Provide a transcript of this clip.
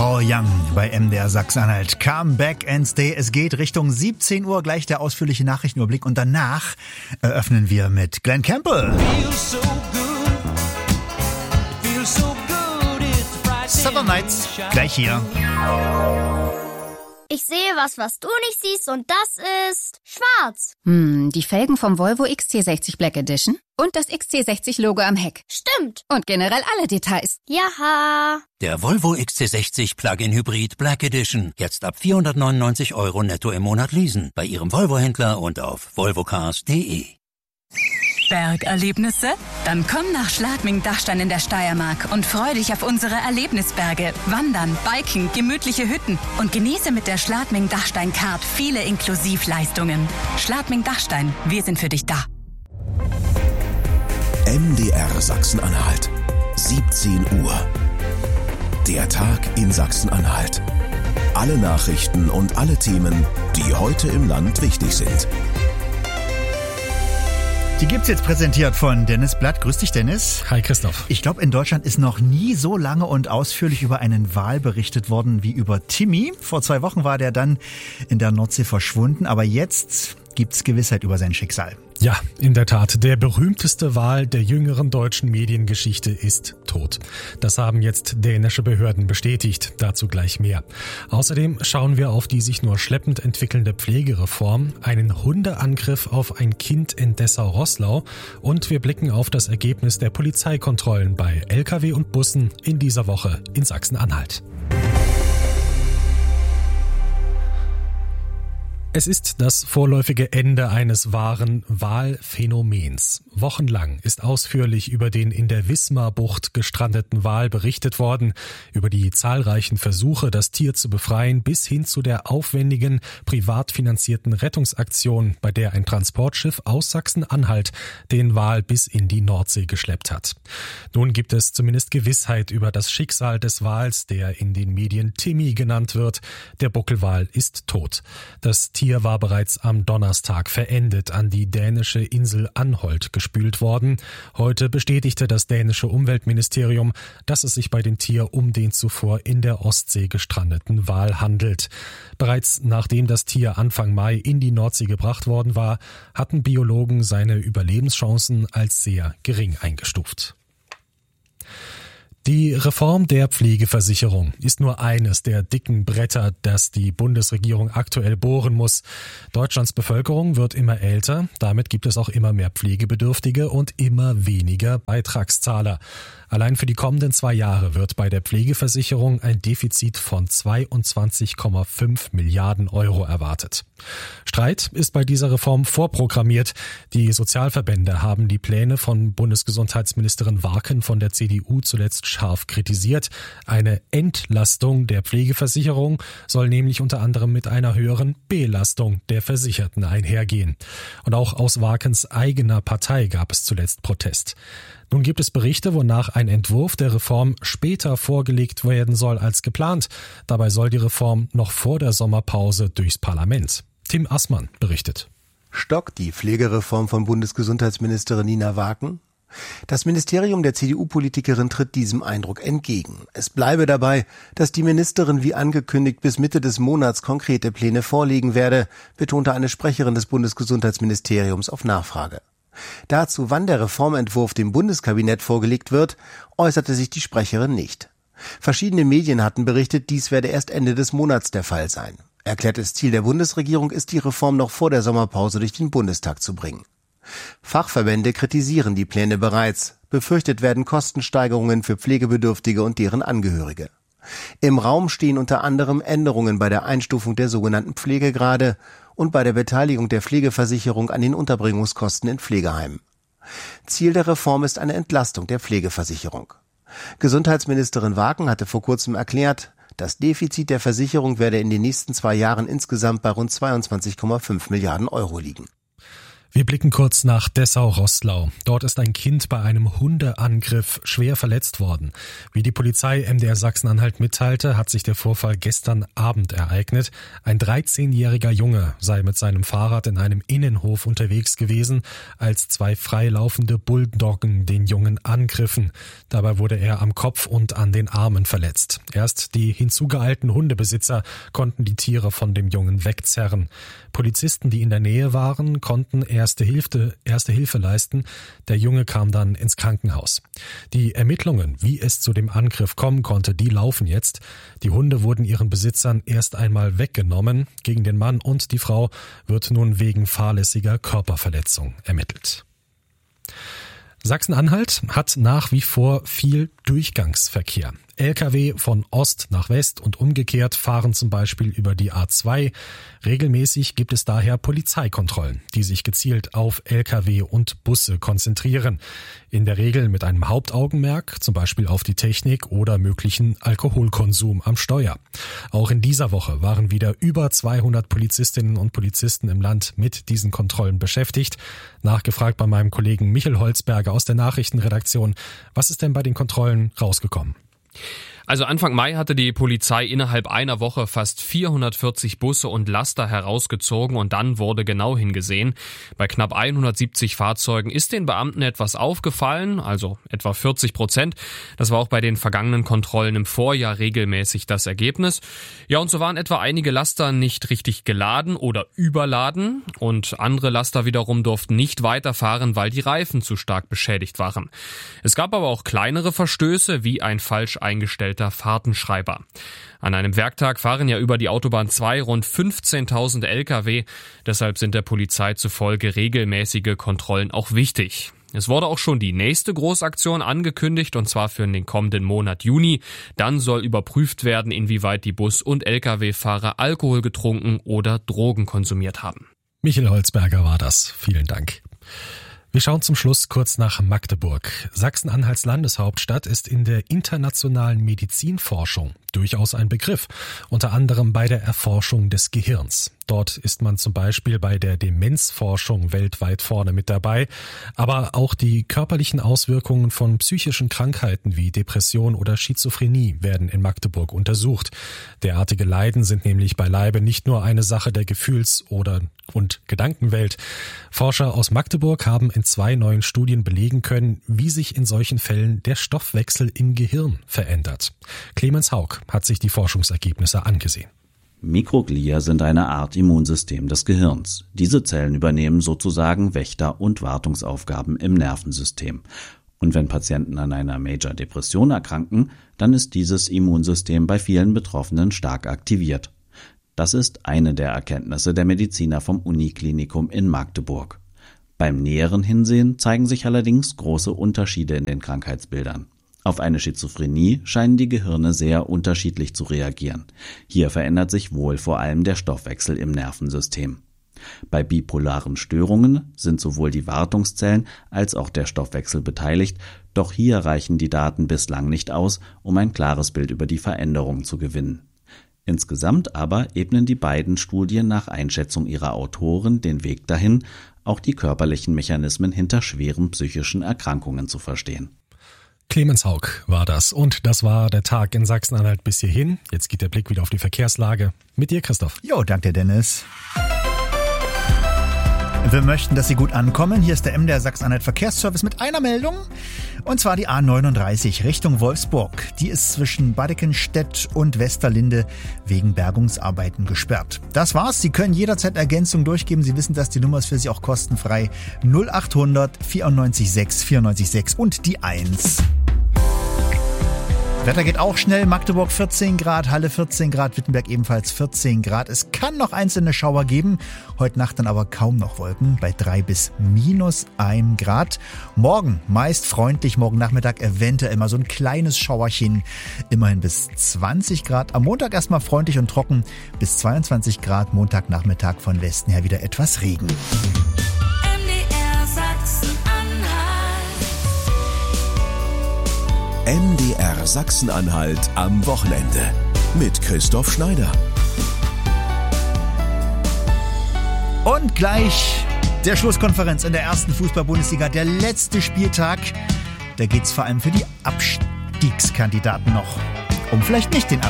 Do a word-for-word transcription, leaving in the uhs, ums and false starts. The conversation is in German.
Paul Young bei M D R Sachsen-Anhalt. Come back and stay. Es geht Richtung siebzehn Uhr, gleich der ausführliche Nachrichtenüberblick. Und danach eröffnen wir mit Glenn Campbell. Southern Nights, gleich hier. Ich sehe was, was du nicht siehst, und das ist schwarz. Hm, die Felgen vom Volvo X C sechzig Black Edition und das X C sechzig Logo am Heck. Stimmt. Und generell alle Details. Jaha. Der Volvo X C sechzig Plug-in Hybrid Black Edition. Jetzt ab vierhundertneunundneunzig Euro netto im Monat leasen. Bei Ihrem Volvo-Händler und auf volvocars punkt de. Bergerlebnisse? Dann komm nach Schladming-Dachstein in der Steiermark und freu dich auf unsere Erlebnisberge. Wandern, Biken, gemütliche Hütten und genieße mit der Schladming-Dachstein-Card viele Inklusivleistungen. Schladming-Dachstein, wir sind für dich da. M D R Sachsen-Anhalt, siebzehn Uhr. Der Tag in Sachsen-Anhalt. Alle Nachrichten und alle Themen, die heute im Land wichtig sind. Die gibt's jetzt präsentiert von Dennis Blatt. Grüß dich, Dennis. Hi, Christoph. Ich glaube, in Deutschland ist noch nie so lange und ausführlich über einen Wal berichtet worden wie über Timmy. Vor zwei Wochen war der dann in der Nordsee verschwunden, aber jetzt gibt's Gewissheit über sein Schicksal. Ja, in der Tat. Der berühmteste Wal der jüngeren deutschen Mediengeschichte ist tot. Das haben jetzt dänische Behörden bestätigt. Dazu gleich mehr. Außerdem schauen wir auf die sich nur schleppend entwickelnde Pflegereform, einen Hundeangriff auf ein Kind in Dessau-Roßlau und wir blicken auf das Ergebnis der Polizeikontrollen bei L K W und Bussen in dieser Woche in Sachsen-Anhalt. Es ist das vorläufige Ende eines wahren Walphänomens. Wochenlang ist ausführlich über den in der Wismar-Bucht gestrandeten Wal berichtet worden, über die zahlreichen Versuche, das Tier zu befreien, bis hin zu der aufwendigen, privat finanzierten Rettungsaktion, bei der ein Transportschiff aus Sachsen-Anhalt den Wal bis in die Nordsee geschleppt hat. Nun gibt es zumindest Gewissheit über das Schicksal des Wals, der in den Medien Timmy genannt wird. Der Buckelwal ist tot. Das Tier war bereits am Donnerstag verendet an die dänische Insel Anholt gespült worden. Heute bestätigte das dänische Umweltministerium, dass es sich bei dem Tier um den zuvor in der Ostsee gestrandeten Wal handelt. Bereits nachdem das Tier Anfang Mai in die Nordsee gebracht worden war, hatten Biologen seine Überlebenschancen als sehr gering eingestuft. Die Reform der Pflegeversicherung ist nur eines der dicken Bretter, das die Bundesregierung aktuell bohren muss. Deutschlands Bevölkerung wird immer älter, damit gibt es auch immer mehr Pflegebedürftige und immer weniger Beitragszahler. Allein für die kommenden zwei Jahre wird bei der Pflegeversicherung ein Defizit von zweiundzwanzig Komma fünf Milliarden Euro erwartet. Streit ist bei dieser Reform vorprogrammiert. Die Sozialverbände haben die Pläne von Bundesgesundheitsministerin Warken von der C D U zuletzt scharf kritisiert. Eine Entlastung der Pflegeversicherung soll nämlich unter anderem mit einer höheren Belastung der Versicherten einhergehen. Und auch aus Warkens eigener Partei gab es zuletzt Protest. Nun gibt es Berichte, wonach ein Entwurf der Reform später vorgelegt werden soll als geplant. Dabei soll die Reform noch vor der Sommerpause durchs Parlament. Tim Assmann berichtet. Stockt die Pflegereform von Bundesgesundheitsministerin Nina Warken? Das Ministerium der C D U-Politikerin tritt diesem Eindruck entgegen. Es bleibe dabei, dass die Ministerin wie angekündigt bis Mitte des Monats konkrete Pläne vorlegen werde, betonte eine Sprecherin des Bundesgesundheitsministeriums auf Nachfrage. Dazu, wann der Reformentwurf dem Bundeskabinett vorgelegt wird, äußerte sich die Sprecherin nicht. Verschiedene Medien hatten berichtet, dies werde erst Ende des Monats der Fall sein. Erklärtes Ziel der Bundesregierung ist, die Reform noch vor der Sommerpause durch den Bundestag zu bringen. Fachverbände kritisieren die Pläne bereits. Befürchtet werden Kostensteigerungen für Pflegebedürftige und deren Angehörige. Im Raum stehen unter anderem Änderungen bei der Einstufung der sogenannten Pflegegrade und bei der Beteiligung der Pflegeversicherung an den Unterbringungskosten in Pflegeheimen. Ziel der Reform ist eine Entlastung der Pflegeversicherung. Gesundheitsministerin Warken hatte vor kurzem erklärt, das Defizit der Versicherung werde in den nächsten zwei Jahren insgesamt bei rund zweiundzwanzig Komma fünf Milliarden Euro liegen. Wir blicken kurz nach Dessau-Roßlau. Dort ist ein Kind bei einem Hundeangriff schwer verletzt worden. Wie die Polizei M D R Sachsen-Anhalt mitteilte, hat sich der Vorfall gestern Abend ereignet. Ein dreizehnjähriger Junge sei mit seinem Fahrrad in einem Innenhof unterwegs gewesen, als zwei freilaufende Bulldoggen den Jungen angriffen. Dabei wurde er am Kopf und an den Armen verletzt. Erst die hinzugeeilten Hundebesitzer konnten die Tiere von dem Jungen wegzerren. Polizisten, die in der Nähe waren, konnten erste Hilfe, erste Hilfe leisten. Der Junge kam dann ins Krankenhaus. Die Ermittlungen, wie es zu dem Angriff kommen konnte, die laufen jetzt. Die Hunde wurden ihren Besitzern erst einmal weggenommen. Gegen den Mann und die Frau wird nun wegen fahrlässiger Körperverletzung ermittelt. Sachsen-Anhalt hat nach wie vor viel Durchgangsverkehr. L K W von Ost nach West und umgekehrt fahren zum Beispiel über die A zwei. Regelmäßig gibt es daher Polizeikontrollen, die sich gezielt auf L K W und Busse konzentrieren. In der Regel mit einem Hauptaugenmerk, zum Beispiel auf die Technik oder möglichen Alkoholkonsum am Steuer. Auch in dieser Woche waren wieder über zweihundert Polizistinnen und Polizisten im Land mit diesen Kontrollen beschäftigt. Nachgefragt bei meinem Kollegen Michel Holzberger aus der Nachrichtenredaktion, was ist denn bei den Kontrollen rausgekommen? Also Anfang Mai hatte die Polizei innerhalb einer Woche fast vierhundertvierzig Busse und Laster herausgezogen und dann wurde genau hingesehen. Bei knapp hundertsiebzig Fahrzeugen ist den Beamten etwas aufgefallen, also etwa vierzig Prozent. Das war auch bei den vergangenen Kontrollen im Vorjahr regelmäßig das Ergebnis. Ja, und so waren etwa einige Laster nicht richtig geladen oder überladen und andere Laster wiederum durften nicht weiterfahren, weil die Reifen zu stark beschädigt waren. Es gab aber auch kleinere Verstöße, wie ein falsch eingestellter Fahrtenschreiber. An einem Werktag fahren ja über die Autobahn zwei rund fünfzehntausend L K W. Deshalb sind der Polizei zufolge regelmäßige Kontrollen auch wichtig. Es wurde auch schon die nächste Großaktion angekündigt, und zwar für den kommenden Monat Juni. Dann soll überprüft werden, inwieweit die Bus- und L K W-Fahrer Alkohol getrunken oder Drogen konsumiert haben. Michael Holzberger war das. Vielen Dank. Wir schauen zum Schluss kurz nach Magdeburg. Sachsen-Anhalts Landeshauptstadt ist in der internationalen Medizinforschung durchaus ein Begriff, unter anderem bei der Erforschung des Gehirns. Dort ist man zum Beispiel bei der Demenzforschung weltweit vorne mit dabei, aber auch die körperlichen Auswirkungen von psychischen Krankheiten wie Depression oder Schizophrenie werden in Magdeburg untersucht. Derartige Leiden sind nämlich beileibe nicht nur eine Sache der Gefühls- oder und Gedankenwelt. Forscher aus Magdeburg haben in zwei neuen Studien belegen können, wie sich in solchen Fällen der Stoffwechsel im Gehirn verändert. Clemens Haug hat sich die Forschungsergebnisse angesehen. Mikroglia sind eine Art Immunsystem des Gehirns. Diese Zellen übernehmen sozusagen Wächter- und Wartungsaufgaben im Nervensystem. Und wenn Patienten an einer Major-Depression erkranken, dann ist dieses Immunsystem bei vielen Betroffenen stark aktiviert. Das ist eine der Erkenntnisse der Mediziner vom Uniklinikum in Magdeburg. Beim näheren Hinsehen zeigen sich allerdings große Unterschiede in den Krankheitsbildern. Auf eine Schizophrenie scheinen die Gehirne sehr unterschiedlich zu reagieren. Hier verändert sich wohl vor allem der Stoffwechsel im Nervensystem. Bei bipolaren Störungen sind sowohl die Wartungszellen als auch der Stoffwechsel beteiligt, doch hier reichen die Daten bislang nicht aus, um ein klares Bild über die Veränderung zu gewinnen. Insgesamt aber ebnen die beiden Studien nach Einschätzung ihrer Autoren den Weg dahin, auch die körperlichen Mechanismen hinter schweren psychischen Erkrankungen zu verstehen. Clemens Haug war das. Und das war der Tag in Sachsen-Anhalt bis hierhin. Jetzt geht der Blick wieder auf die Verkehrslage. Mit dir, Christoph. Jo, danke Dennis. Wir möchten, dass Sie gut ankommen. Hier ist der M D R Sachsen-Anhalt Verkehrsservice mit einer Meldung. Und zwar die A neununddreißig Richtung Wolfsburg. Die ist zwischen Badekenstedt und Westerlinde wegen Bergungsarbeiten gesperrt. Das war's. Sie können jederzeit Ergänzung durchgeben. Sie wissen, dass die Nummer ist für Sie auch kostenfrei. null achthundert vierundneunzig sechs vierundneunzig sechs und die eins. Wetter geht auch schnell. Magdeburg vierzehn Grad, Halle vierzehn Grad, Wittenberg ebenfalls vierzehn Grad. Es kann noch einzelne Schauer geben. Heute Nacht dann aber kaum noch Wolken bei drei bis minus ein Grad. Morgen meist freundlich, morgen Nachmittag eventuell mal so ein kleines Schauerchen. Immerhin bis zwanzig Grad. Am Montag erstmal freundlich und trocken bis zweiundzwanzig Grad. Montagnachmittag von Westen her wieder etwas Regen. M D R Sachsen-Anhalt am Wochenende mit Christoph Schneider. Und gleich der Schlusskonferenz in der ersten Fußball-Bundesliga, der letzte Spieltag. Da geht's vor allem für die Abstiegskandidaten noch um vielleicht nicht den Abstieg.